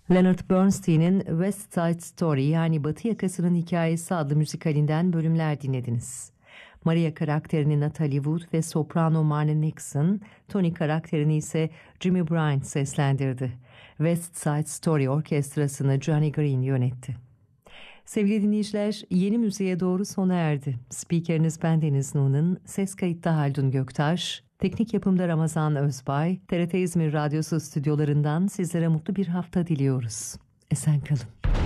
Leonard Bernstein'in West Side Story yani Batı Yakası'nın Hikayesi adlı müzikalinden bölümler dinlediniz. Maria karakterini Natalie Wood ve soprano Marnie Nixon, Tony karakterini ise Jimmy Bryant seslendirdi. West Side Story orkestrasını Johnny Green yönetti. Sevgili dinleyiciler, yeni müziğe doğru sona erdi. Spikeriniz bendeniz Nu'nun, ses kayıtta Haldun Göktaş, teknik yapımda Ramazan Özbay, TRT İzmir Radyosu stüdyolarından sizlere mutlu bir hafta diliyoruz. Esen kalın.